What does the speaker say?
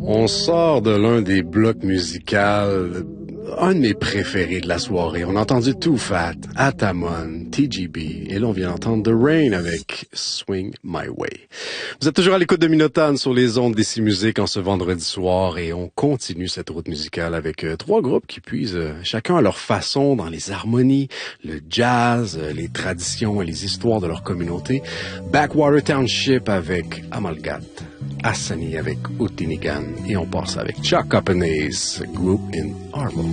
On sort de l'un des blocs musicaux, un de mes préférés de la soirée. On a entendu Too Fat, Atamon, TGB, et là on vient d'entendre The Rain avec Swing My Way. Vous êtes toujours à l'écoute de Minotagne sur les ondes d'Ici Musique en ce vendredi soir et on continue cette route musicale avec trois groupes qui puisent chacun à leur façon dans les harmonies, le jazz, les traditions et les histoires de leur communauté. Backwater Township avec Amalgat, Hassani avec Outinigan et on passe avec Chuck Up and Ace, Group in Armo.